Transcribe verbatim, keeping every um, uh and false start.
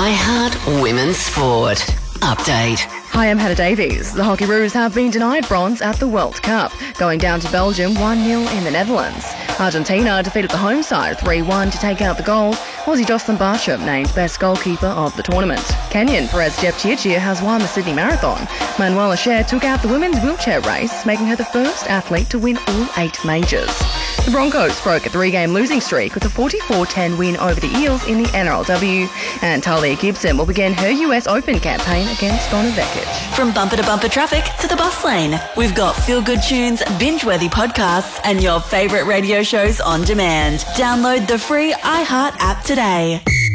iHeart Women's Sport. Update. Hi, I'm Hannah Davies. The Hockeyroos have been denied bronze at the World Cup, going down to Belgium one nil in the Netherlands. Argentina defeated the home side three one to take out the gold. Aussie Jocelyn Barsham named best goalkeeper of the tournament. Kenyan Perez Jepchirchir has won the Sydney Marathon. Manuela Scher took out the women's wheelchair race, making her the first athlete to win all eight majors. The Broncos broke a three-game losing streak with a forty-four ten win over the Eels in the N R L W. And Talia Gibson will begin her U S Open campaign against Donna Vekic. From bumper to bumper traffic to the bus lane, we've got feel-good tunes, binge-worthy podcasts, and your favourite radio shows on demand. Download the free iHeart app today.